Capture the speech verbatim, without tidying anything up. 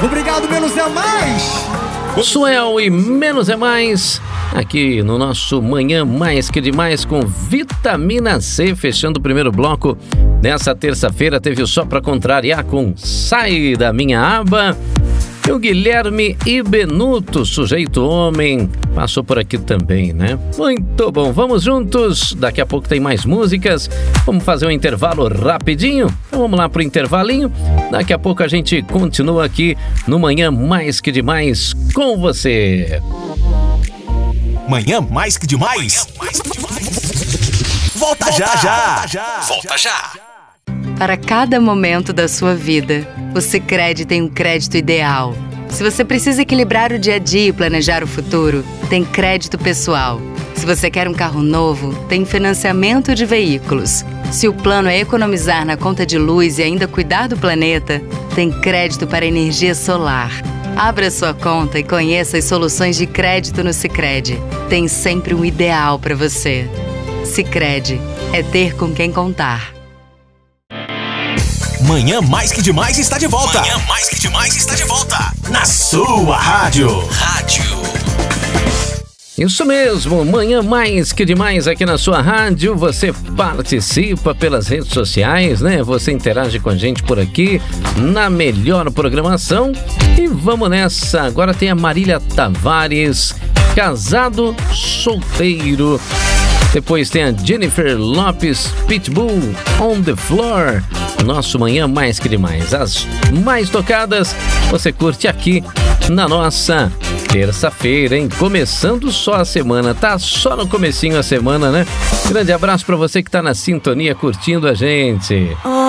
Obrigado, Menos é Mais. Suel e Menos é Mais, aqui no nosso Manhã Mais Que Demais com Vitamina C, fechando o primeiro bloco. Nessa terça-feira teve o Só Pra Contrariar com Sai da Minha Aba. E o Guilherme Ibenuto, Sujeito Homem, passou por aqui também, né? Muito bom, vamos juntos, daqui a pouco tem mais músicas, vamos fazer um intervalo rapidinho, então vamos lá pro intervalinho, daqui a pouco a gente continua aqui no Manhã Mais Que Demais com você. Manhã Mais Que Demais? Manhã Mais Que Demais. Volta, Volta já, já, já, volta já. Para cada momento da sua vida, o Sicredi tem um crédito ideal. Se você precisa equilibrar o dia a dia e planejar o futuro, tem crédito pessoal. Se você quer um carro novo, tem financiamento de veículos. Se o plano é economizar na conta de luz e ainda cuidar do planeta, tem crédito para energia solar. Abra sua conta e conheça as soluções de crédito no Sicredi. Tem sempre um ideal para você. Sicredi é ter com quem contar. Manhã Mais Que Demais está de volta. Manhã Mais Que Demais está de volta. Na sua rádio. Rádio. Isso mesmo, Manhã Mais Que Demais aqui na sua rádio. Você participa pelas redes sociais, né? Você interage com a gente por aqui na melhor programação. E vamos nessa. Agora tem a Marília Tavares, Casado Solteiro. Depois tem a Jennifer Lopes, Pitbull, On The Floor. Nosso Manhã Mais Que Demais. As mais tocadas você curte aqui na nossa terça-feira, hein? Começando só a semana, tá só no comecinho a semana, né? Grande abraço pra você que tá na sintonia curtindo a gente.